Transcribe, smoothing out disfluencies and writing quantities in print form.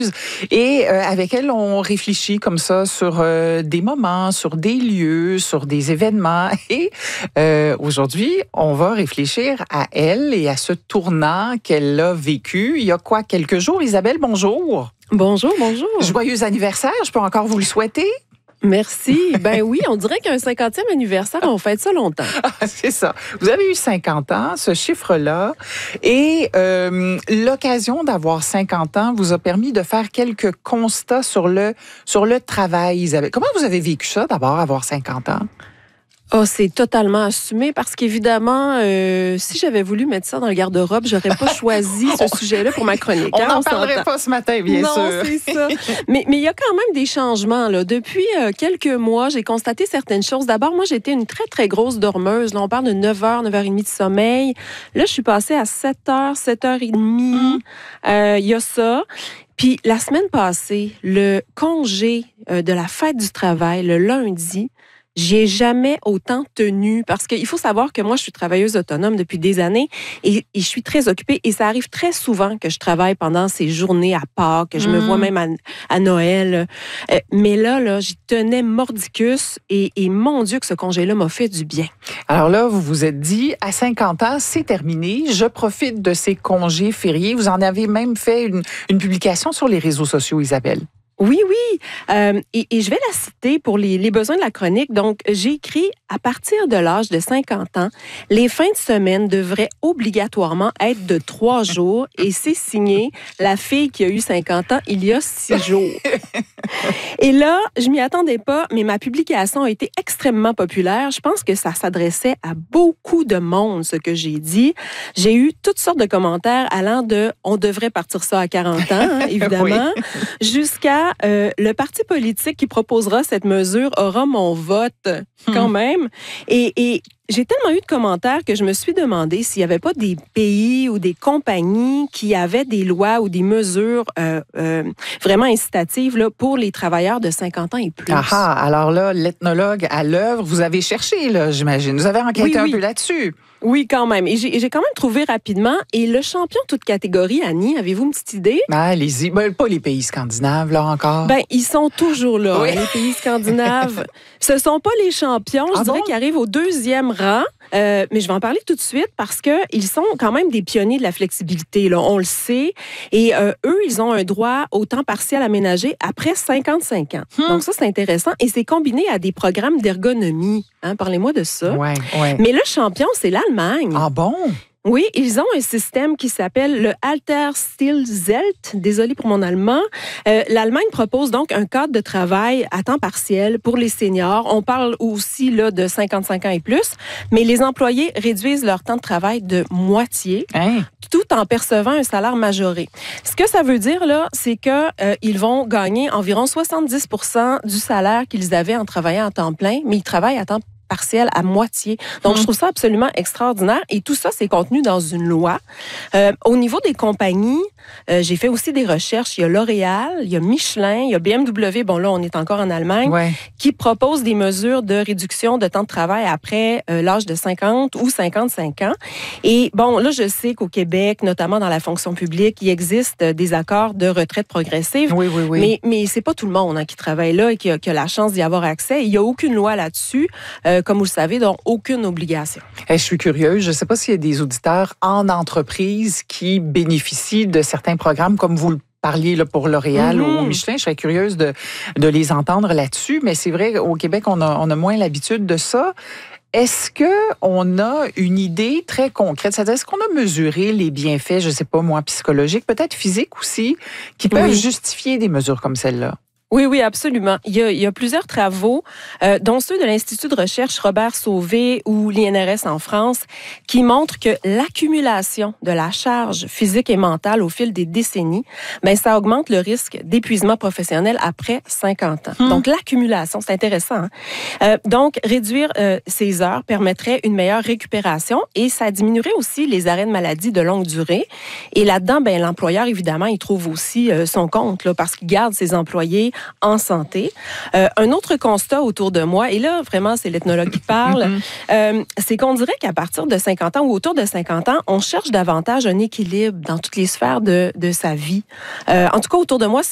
Et avec elle, on réfléchit comme ça sur des moments, sur des lieux, sur des événements. Et aujourd'hui, on va réfléchir à elle et à ce tournant qu'elle a vécu il y a quelques jours. Isabelle, bonjour. Bonjour, bonjour. Joyeux anniversaire, je peux encore vous le souhaiter. Merci. Ben oui, on dirait qu'un 50e anniversaire, on fête ça longtemps. C'est ça. Vous avez eu 50 ans, ce chiffre-là, et l'occasion d'avoir 50 ans vous a permis de faire quelques constats sur le travail, Isabelle. Comment vous avez vécu ça, d'abord, avoir 50 ans? Oh, c'est totalement assumé parce qu'évidemment, si j'avais voulu mettre ça dans le garde-robe, j'aurais pas choisi ce sujet-là pour ma chronique. On n'en parlerait pas ce matin, bien sûr. Non, c'est ça. Mais il y a quand même des changements, là. Depuis quelques mois, j'ai constaté certaines choses. D'abord, moi, j'étais une très, très grosse dormeuse. Là, on parle de 9h, 9h30 de sommeil. Là, je suis passée à 7h, 7h30. Il y a ça. Puis la semaine passée, le congé de la fête du travail, le lundi, j'y ai jamais autant tenu parce qu'il faut savoir que moi, je suis travailleuse autonome depuis des années et je suis très occupée et ça arrive très souvent que je travaille pendant ces journées à Pâques, que je me vois même à Noël. Mais là, j'y tenais mordicus et mon Dieu que ce congé-là m'a fait du bien. Alors là, vous vous êtes dit, à 50 ans, c'est terminé, je profite de ces congés fériés. Vous en avez même fait une publication sur les réseaux sociaux, Isabelle. Oui. Et je vais la citer pour les besoins de la chronique. Donc, j'ai écrit, à partir de l'âge de 50 ans, les fins de semaine devraient obligatoirement être de 3 jours et c'est signé la fille qui a eu 50 ans il y a 6 jours. Et là, je m'y attendais pas, mais ma publication a été extrêmement populaire. Je pense que ça s'adressait à beaucoup de monde, ce que j'ai dit. J'ai eu toutes sortes de commentaires allant de « on devrait partir ça à 40 ans », évidemment, jusqu'à le parti politique qui proposera cette mesure aura mon vote quand même. Et j'ai tellement eu de commentaires que je me suis demandé s'il n'y avait pas des pays ou des compagnies qui avaient des lois ou des mesures vraiment incitatives là, pour les travailleurs de 50 ans et plus. Alors là, l'ethnologue à l'œuvre, vous avez cherché, là, j'imagine. Vous avez enquêté un peu là-dessus. Oui, quand même. Et j'ai quand même trouvé rapidement. Et le champion toute catégorie, Annie, avez-vous une petite idée? Allez-y. Pas les pays scandinaves, là, encore. Ils sont toujours là, oui. Les pays scandinaves. Ce sont pas les champions, je dirais, qui arrivent au 2e rang. Mais je vais en parler tout de suite parce qu'ils sont quand même des pionniers de la flexibilité, là, on le sait. Et eux, ils ont un droit au temps partiel aménagé après 55 ans. Donc ça, c'est intéressant. Et c'est combiné à des programmes d'ergonomie. Parlez-moi de ça. Ouais. Mais le champion, c'est l'Allemagne. Ah bon? Oui, ils ont un système qui s'appelle le Altersstillzelt. Désolée pour mon allemand. L'Allemagne propose donc un cadre de travail à temps partiel pour les seniors. On parle aussi là, de 55 ans et plus, mais les employés réduisent leur temps de travail de moitié. Tout en percevant un salaire majoré. Ce que ça veut dire, là, c'est qu'ils vont gagner environ 70% du salaire qu'ils avaient en travaillant à temps plein, mais ils travaillent à temps partiel à moitié. Donc, je trouve ça absolument extraordinaire. Et tout ça, c'est contenu dans une loi. Au niveau des compagnies, j'ai fait aussi des recherches. Il y a L'Oréal, il y a Michelin, il y a BMW, bon là, on est encore en Allemagne, qui proposent des mesures de réduction de temps de travail après l'âge de 50 ou 55 ans. Et bon, là, je sais qu'au Québec, notamment dans la fonction publique, il existe des accords de retraite progressive. Oui. Mais c'est pas tout le monde qui travaille là et qui a la chance d'y avoir accès. Il n'y a aucune loi là-dessus. Comme vous le savez, donc aucune obligation. Je suis curieuse. Je ne sais pas s'il y a des auditeurs en entreprise qui bénéficient de certains programmes comme vous le parliez là, pour L'Oréal ou Michelin. Je serais curieuse de les entendre là-dessus. Mais c'est vrai, au Québec, on a moins l'habitude de ça. Est-ce qu'on a une idée très concrète? C'est-à-dire, est-ce qu'on a mesuré les bienfaits, je ne sais pas moi, psychologiques, peut-être physiques aussi, qui peuvent justifier des mesures comme celle-là? Oui, absolument. Il y a plusieurs travaux, dont ceux de l'Institut de recherche Robert Sauvé ou l'INRS en France, qui montrent que l'accumulation de la charge physique et mentale au fil des décennies, ça augmente le risque d'épuisement professionnel après 50 ans. Donc, l'accumulation, c'est intéressant. Donc, réduire ces heures permettrait une meilleure récupération et ça diminuerait aussi les arrêts de maladie de longue durée. Et là-dedans, l'employeur, évidemment, il trouve aussi son compte là, parce qu'il garde ses employés en santé. Un autre constat autour de moi, et là, vraiment, c'est l'ethnologue qui parle, c'est qu'on dirait qu'à partir de 50 ans ou autour de 50 ans, on cherche davantage un équilibre dans toutes les sphères de sa vie. En tout cas, autour de moi,